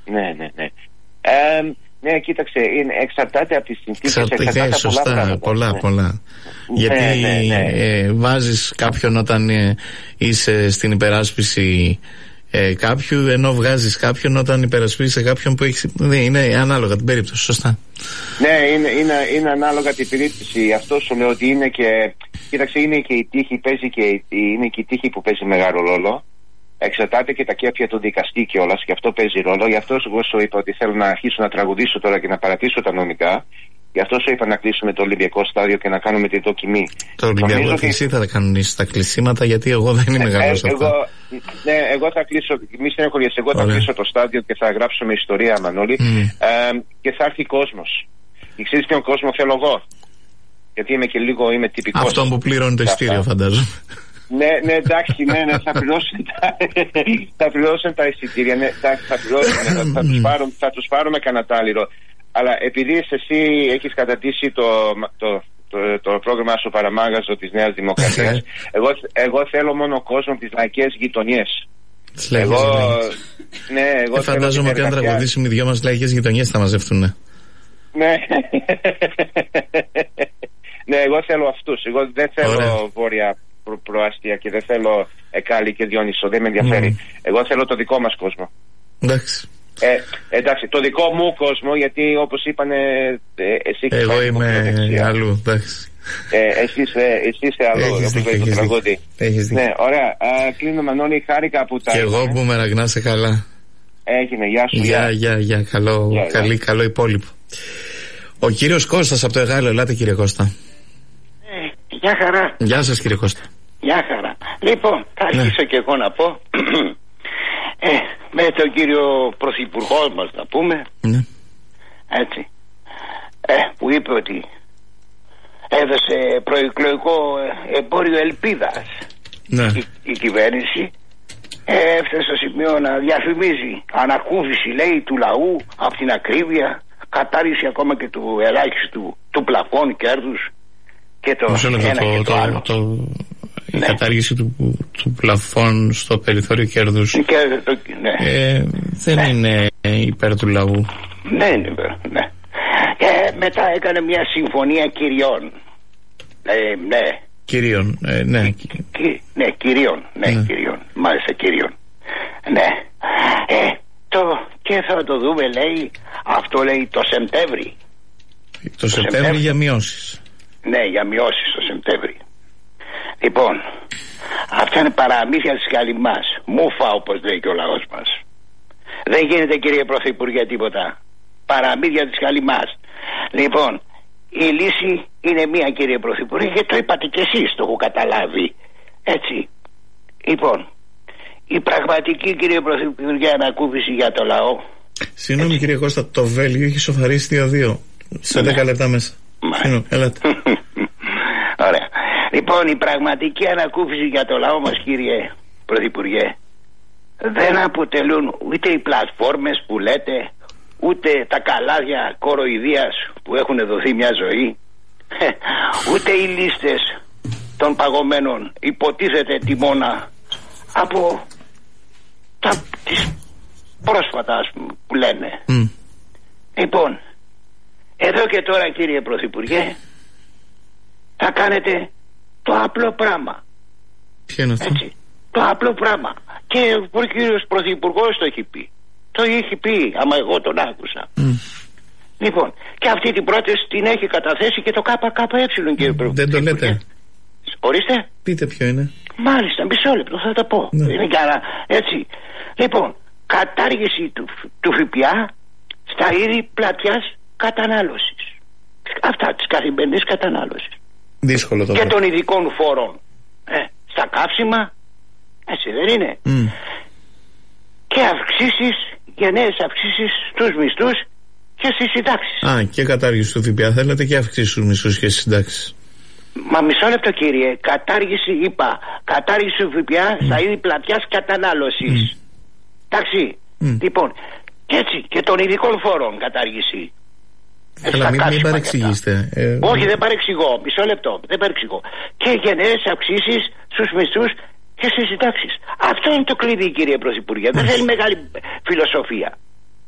Ναι, κοίταξε, εξαρτάται από τις συνθήκες. Εξαρτάται σωστά, πολλά. Γιατί βάζεις κάποιον όταν είσαι στην υπεράσπιση κάποιου, ενώ βγάζεις κάποιον όταν υπερασπίζεσαι κάποιον που έχει. Είναι ανάλογα την περίπτωση, σωστά. Ναι, είναι ανάλογα την περίπτωση. Αυτό σου λέω ότι είναι και. Κοίταξε, είναι και η τύχη, είναι και η τύχη που παίζει μεγάλο ρόλο. Εξαρτάται και τα κέφια του δικαστή κιόλας, και αυτό παίζει ρόλο. Γι' αυτό εγώ σου είπα ότι θέλω να αρχίσω να τραγουδήσω τώρα και να παρατήσω τα νομικά. Γι' αυτό σου είπα να κλείσουμε το Ολυμπιακό στάδιο και να κάνουμε τη δοκιμή. Το Ολυμπιακό και εσύ θα κανονίσεις τα κλεισίματα, γιατί εγώ δεν είμαι μεγάλος αυτό. Εγώ θα κλείσω, μη στενοχωριέσαι, εγώ θα κλείσω το στάδιο και θα γράψουμε ιστορία, Μανώλη. Και θα έρθει κόσμος. Και ξέρεις ποιον κόσμο θέλω εγώ? Γιατί είμαι τυπικός. Αυτό που πληρώνει το εισιτήριο, φαντάζομαι. Ναι, εντάξει, θα πληρώσουν τα εισιτήρια, θα τους πάρουμε κανένα τάλιρο. Αλλά επειδή εσύ έχεις κατατήσει το πρόγραμμα σου Παραμάγαζο της Νέας Δημοκρατίας, εγώ θέλω μόνο κόσμο από τις λαϊκές γειτονιές. Εγώ φαντάζομαι ότι αν τραγουδήσουμε οι δυο μας λαϊκές γειτονιές θα μαζευτούν. Ναι, εγώ θέλω αυτούς. Εγώ δεν θέλω βόρεια προάστια και δεν θέλω Εκάλη και Διόνυσο, δεν με ενδιαφέρει. Εγώ θέλω το δικό μας κόσμο. Εντάξει, το δικό μου κόσμο, γιατί όπως είπανε εσύ. Εγώ είμαι αλλού, εντάξει. Εσύ είσαι αλλού, όπως λέει το τραγούδι. Ναι, ωραία. Κλείνω, Μανώλη, χάρηκα που τα. Και εγώ που με να σε καλά. Έγινε, γεια σου. Γεια, καλό υπόλοιπο. Ο κύριος Κώστας από το Εγάλεο, ελάτε κύριε Κώστα. Γεια χαρά. Γεια σας κύριε Κώστα. Γεια χαρά. Λοιπόν, θα αρχίσω και εγώ να πω. Με τον κύριο Πρωθυπουργό μας να πούμε. Ναι. Έτσι. Που είπε ότι έδωσε προεκλογικό εμπόριο ελπίδας. Ναι. Η κυβέρνηση έφτασε στο σημείο να διαφημίζει ανακούφιση, λέει, του λαού από την ακρίβεια, κατάργηση ακόμα και του ελάχιστου του πλαφών κέρδους και το ένα και το άλλο. Η κατάργηση του πλαφών στο περιθώριο κέρδους δεν είναι υπέρ του λαού. Ναι, ναι. Μετά έκανε μια συμφωνία κυριών. Κυρίων, κυρίων. Μάλιστα, κυρίων. Ναι. Και θα το δούμε, λέει, αυτό λέει το Σεπτέμβρη. Το Σεπτέμβρη για μειώσεις. Ναι, για μειώσεις το Σεπτέμβρη. Λοιπόν, αυτά είναι παραμύθια της καλυμάς. Μούφα, όπως λέει και ο λαός μας. Δεν γίνεται, κύριε Πρωθυπουργέ, τίποτα. Παραμύθια της καλυμάς. Λοιπόν, η λύση είναι μία, κύριε Πρωθυπουργέ, και το είπατε κι εσείς, το έχω καταλάβει. Έτσι. Λοιπόν, η πραγματική, κύριε Πρωθυπουργέ, ανακούφιση για το λαό. Συγγνώμη, κύριε Κώστα, το Βέλγιο έχει σοφαρίσει 2-2 σε 10 λεπτά μέσα. Συγγνώμη, ελάτε. Ωραία. Λοιπόν, η πραγματική ανακούφιση για το λαό μας, κύριε Πρωθυπουργέ, δεν αποτελούν ούτε οι πλατφόρμες που λέτε, ούτε τα καλάδια κοροϊδίας που έχουν δοθεί μια ζωή, ούτε οι λίστες των παγωμένων υποτίθεται τιμώνα από τις πρόσφατα, ας πούμε, που λένε. Λοιπόν, εδώ και τώρα, κύριε Πρωθυπουργέ, θα κάνετε το απλό πράγμα. Ποιο είναι αυτό? Έτσι, το απλό πράγμα. Και ο κύριος Πρωθυπουργός το έχει πει. Το έχει πει, άμα εγώ τον άκουσα. Λοιπόν, και αυτή την πρόταση την έχει καταθέσει και το ΚΚΕ, κύριε Πρωθυπουργέ. Δεν το λέτε? Ορίστε. Πείτε ποιο είναι. Μάλιστα, μισό λεπτό θα τα πω. Είναι καλά, έτσι. Λοιπόν, κατάργηση του ΦΠΑ στα είδη πλατιάς κατανάλωσης. Αυτά της καθημερινής κατανάλωσης. Δύσκολο το και των ειδικών φόρων στα καύσιμα, έτσι δεν είναι? Και αυξήσεις, γενναίες αυξήσεις στους μισθούς και στις συντάξεις. Και κατάργηση του ΦΠΑ θέλετε, και αυξήσεις στους μισθούς και στις συντάξεις. Μα μισό λεπτό, κύριε. Κατάργηση, είπα, κατάργηση του ΦΠΑ στα είδη πλατιάς κατανάλωσης. Εντάξει. Λοιπόν, και έτσι και των ειδικών φόρων κατάργηση. Καλά, μην παρεξηγήσετε. Όχι, δεν παρεξηγώ. Μισό λεπτό. Δεν παρεξηγώ. Και γενναίες αυξήσεις στους μισθούς και στις συντάξεις. Αυτό είναι το κλειδί, κύριε Πρωθυπουργέ. Δεν θέλει μεγάλη φιλοσοφία.